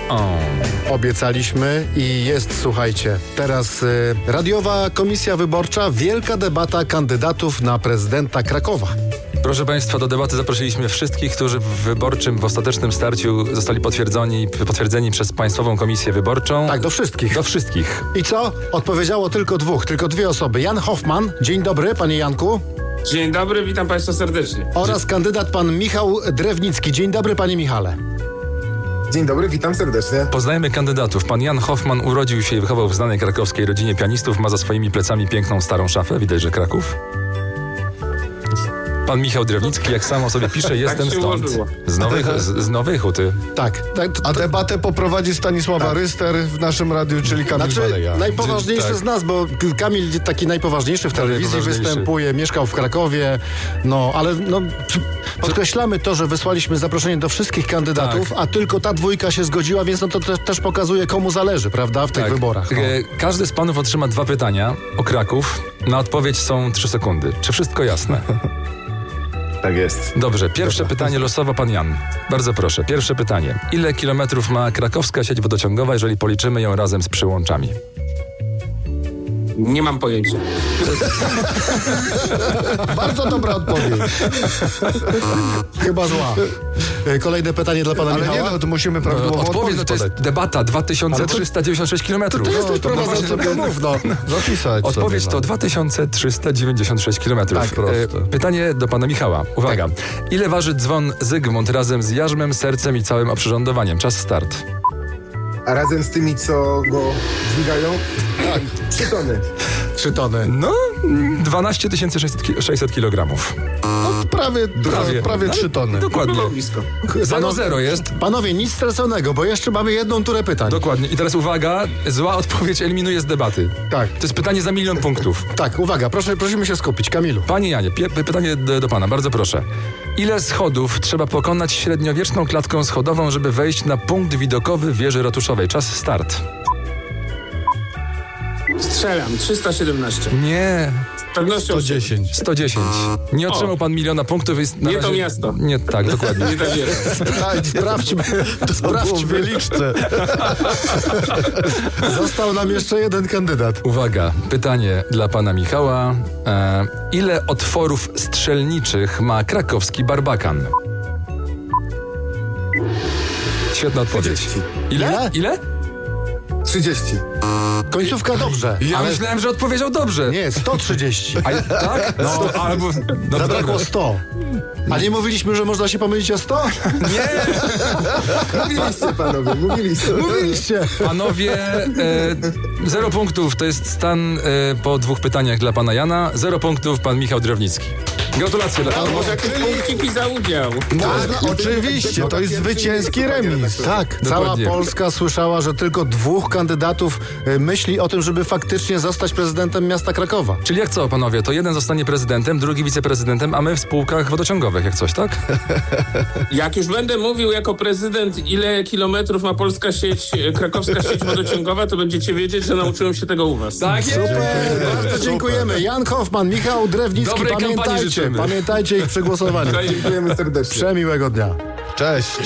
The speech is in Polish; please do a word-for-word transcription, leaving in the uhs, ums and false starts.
O. Obiecaliśmy i jest, słuchajcie, teraz y, radiowa komisja wyborcza, wielka debata kandydatów na prezydenta Krakowa. Proszę Państwa, do debaty zaprosiliśmy wszystkich, którzy w wyborczym, w ostatecznym starciu zostali potwierdzeni, potwierdzeni przez Państwową Komisję Wyborczą. Tak, do wszystkich. Do wszystkich. I co? Odpowiedziało tylko dwóch, tylko dwie osoby. Jan Hoffman, dzień dobry, panie Janku. Dzień dobry, witam Państwa serdecznie. Oraz kandydat pan Michał Drewnicki. Dzień dobry, panie Michale. Dzień dobry, witam serdecznie. Poznajemy kandydatów. Pan Jan Hoffman urodził się i wychował w znanej krakowskiej rodzinie pianistów. Ma za swoimi plecami piękną starą szafę. Widać, że Kraków. Pan Michał Drewnicki, jak sam o sobie pisze, jestem się stąd. ułożyło. Z Nowej, z, z Nowej Huty. Tak. tak A debatę poprowadzi Stanisława Tak. Ryster w naszym radiu, czyli Kamil Znaczy, Baleja. najpoważniejszy Tak. z nas, bo Kamil taki najpoważniejszy w telewizji Najpoważniejszy. występuje, mieszkał w Krakowie, no ale no, podkreślamy to, że wysłaliśmy zaproszenie do wszystkich kandydatów, Tak. a tylko ta dwójka się zgodziła, więc no to te, też pokazuje, komu zależy, prawda, w tych Tak. wyborach. No. E, Każdy z panów otrzyma dwa pytania o Kraków. Na odpowiedź są trzy sekundy. Czy wszystko jasne? Tak jest. Dobrze, pierwsze pytanie losowo pan Jan. Bardzo proszę, pierwsze pytanie. Ile kilometrów ma krakowska sieć wodociągowa, jeżeli policzymy ją razem z przyłączami? Nie mam pojęcia. Bardzo dobra odpowiedź. Chyba zła. E, Kolejne pytanie dla pana Ale nie, Michała. no to musimy prawidłową Odpowiedź, odpowiedź no to jest podać. debata dwa tysiące trzysta dziewięćdziesiąt sześć kilometrów. Ty jesteś to może prowadzącym, sobie- mów, no. Zapisać Odpowiedź sobie, to no. dwa tysiące trzysta dziewięćdziesiąt sześć kilometrów. Tak, proste. Pytanie do pana Michała. Uwaga. Ile waży dzwon Zygmunt razem z jarzmem, sercem i całym oprzyrządowaniem? Czas start. A razem z tymi, co go dźwigają? Tak, trzy tony. Trzy tony. No, dwanaście tysięcy sześćset kilogramów. No, prawie, prawie, prawie trzy tony. Dokładnie. Było blisko. zero zero jest. Panowie, nic straconego, bo jeszcze mamy jedną turę pytań. Dokładnie. I teraz uwaga, zła odpowiedź eliminuje z debaty. Tak, To jest pytanie za milion punktów. tak, uwaga, proszę, prosimy się skupić. Kamilu. Panie Janie, pie- pytanie do, do pana, bardzo proszę. Ile schodów trzeba pokonać średniowieczną klatką schodową, żeby wejść na punkt widokowy wieży ratuszowej? Czas start. Strzelam, trzysta siedemnaście. Nie, Z pewnością sto dziesięć. sto dziesięć. Nie otrzymał pan miliona punktów. Jest na Nie razie... to miasto. Nie, tak, dokładnie. Nie tak jest. Tak, Sprawdźmy, to było w sprawdźmy. wyliczce. Został nam jeszcze jeden kandydat. Uwaga, pytanie dla pana Michała. E, ile otworów strzelniczych ma krakowski Barbakan? Świetna odpowiedź. Ile? Ile? trzydzieści. Końcówka dobrze. Ja ale myślałem, że odpowiedział dobrze. nie, sto trzydzieści. A, tak? No, sto, albo... No, Zabrakło dobra. sto. A nie mówiliśmy, że można się pomylić o sto? Mówiliście panowie, mówiliście. Mówiliście. Panowie, e, zero punktów to jest stan e, po dwóch pytaniach dla pana Jana. Zero punktów pan Michał Drewnicki. Gratulacje dla pana. Może jakieś punkciki za udział. Można, oczywiście, to jest zwycięski remis. Tak, cała Dokładnie. Polska słyszała, że tylko dwóch kandydatów y, myśli o tym, żeby faktycznie zostać prezydentem miasta Krakowa. Czyli jak co, panowie? To jeden zostanie prezydentem, drugi wiceprezydentem, a my w spółkach wodociągowych, jak coś, tak? Jak już będę mówił jako prezydent, ile kilometrów ma polska sieć, e, krakowska sieć wodociągowa, to będziecie wiedzieć, że nauczyłem się tego u was. Tak jest! Bardzo dziękujemy. Jan Hoffman, Michał Drewnicki. Dobrej kampanii Pamiętajcie, życzymy. pamiętajcie ich przy głosowaniu. Dziękujemy serdecznie. Przemiłego dnia. Cześć.